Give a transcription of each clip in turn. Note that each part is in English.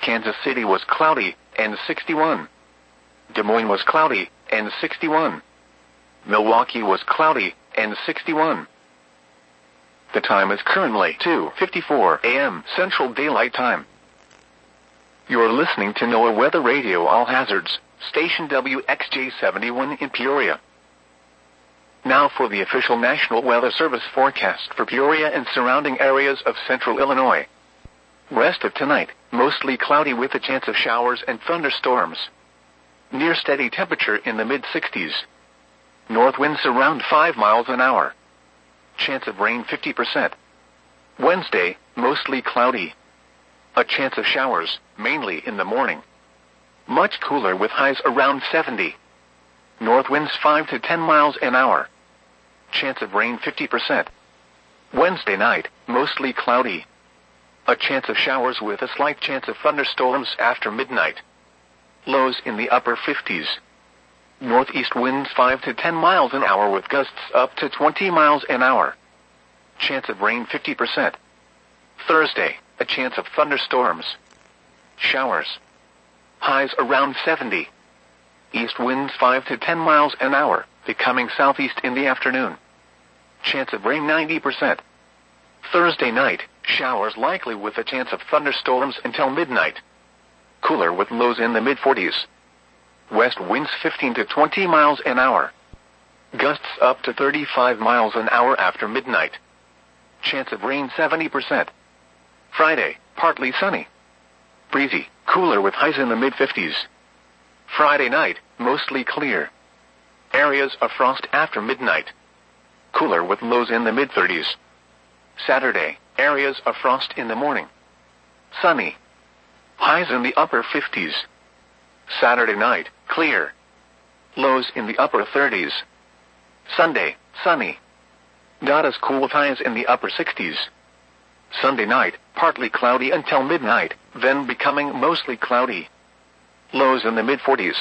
Kansas City was cloudy and 61. Des Moines was cloudy and 61. Milwaukee was cloudy and 61. The time is currently 2:54 a.m. Central Daylight Time. You're listening to NOAA Weather Radio All Hazards, station WXJ71 in Peoria. Now for the official National Weather Service forecast for Peoria and surrounding areas of central Illinois. Rest of tonight, mostly cloudy with a chance of showers and thunderstorms. Near steady temperature in the mid-60s. North winds around 5 miles an hour. Chance of rain 50%. Wednesday, mostly cloudy. A chance of showers, mainly in the morning. Much cooler with highs around 70. North winds 5 to 10 miles an hour. Chance of rain 50%. Wednesday night, mostly cloudy. A chance of showers with a slight chance of thunderstorms after midnight. Lows in the upper 50s. Northeast winds 5 to 10 miles an hour with gusts up to 20 miles an hour. Chance of rain 50%. Thursday, a chance of thunderstorms. Showers. Highs around 70. East winds 5 to 10 miles an hour, becoming southeast in the afternoon. Chance of rain 90%. Thursday night, showers likely with a chance of thunderstorms until midnight. Cooler with lows in the mid-40s. West winds 15 to 20 miles an hour. Gusts up to 35 miles an hour after midnight. Chance of rain 70%. Friday, partly sunny. Breezy, cooler with highs in the mid-50s. Friday night, mostly clear. Areas of frost after midnight. Cooler with lows in the mid-30s. Saturday, areas of frost in the morning. Sunny. Highs in the upper 50s. Saturday night, clear. Lows in the upper 30s. Sunday, sunny. Not as cool with highs in the upper 60s. Sunday night, partly cloudy until midnight, then becoming mostly cloudy. Lows in the mid-40s.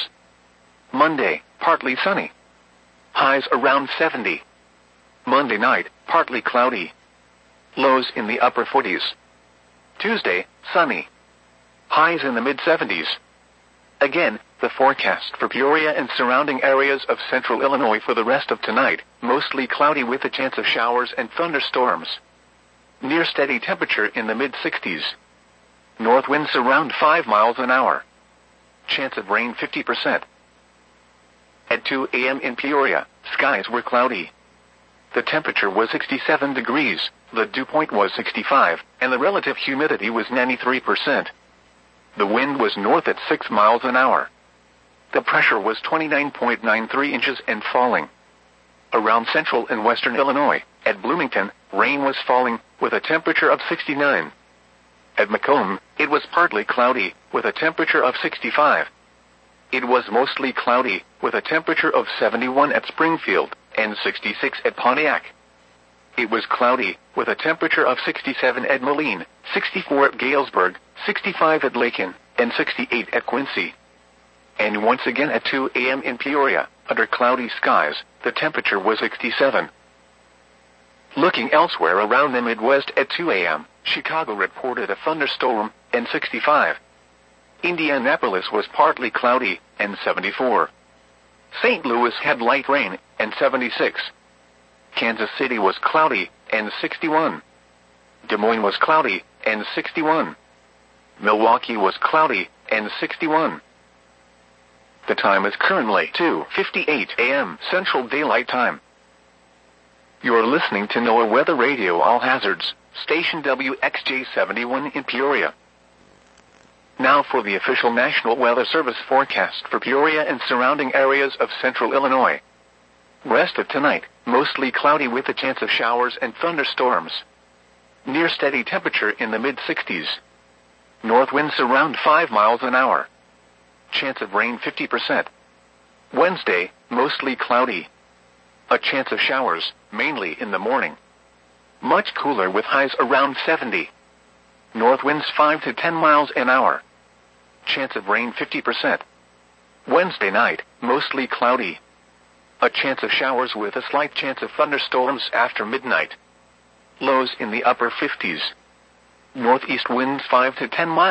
Monday, partly sunny. Highs around 70. Monday night, partly cloudy. Lows in the upper 40s. Tuesday, sunny. Highs in the mid-70s. Again, the forecast for Peoria and surrounding areas of central Illinois for the rest of tonight, mostly cloudy with a chance of showers and thunderstorms. Near steady temperature in the mid-60s. North winds around 5 miles an hour. Chance of rain 50%. At 2 a.m. in Peoria, skies were cloudy. The temperature was 67 degrees, the dew point was 65, and the relative humidity was 93%. The wind was north at 6 miles an hour. The pressure was 29.93 inches and falling. Around central and western Illinois, at Bloomington, rain was falling, with a temperature of 69. At Macomb, it was partly cloudy, with a temperature of 65. It was mostly cloudy, with a temperature of 71 at Springfield, and 66 at Pontiac. It was cloudy, with a temperature of 67 at Moline, 64 at Galesburg, 65 at Lakin, and 68 at Quincy. And once again at 2 a.m. in Peoria, under cloudy skies, the temperature was 67. Looking elsewhere around the Midwest at 2 a.m., Chicago reported a thunderstorm, and 65. Indianapolis was partly cloudy, and 74. St. Louis had light rain, and 76. Kansas City was cloudy, and 61. Des Moines was cloudy, and 61. Milwaukee was cloudy, and 61. The time is currently 2:58 a.m. Central Daylight Time. You're listening to NOAA Weather Radio All Hazards, station WXJ71 in Peoria. Now for the official National Weather Service forecast for Peoria and surrounding areas of central Illinois. Rest of tonight, mostly cloudy with a chance of showers and thunderstorms. Near steady temperature in the mid-60s. North winds around 5 miles an hour. Chance of rain 50%. Wednesday, mostly cloudy. A chance of showers, mainly in the morning. Much cooler with highs around 70. North winds 5 to 10 miles an hour. Chance of rain 50%. Wednesday night, mostly cloudy. A chance of showers with a slight chance of thunderstorms after midnight. Lows in the upper 50s. Northeast winds 5 to 10 miles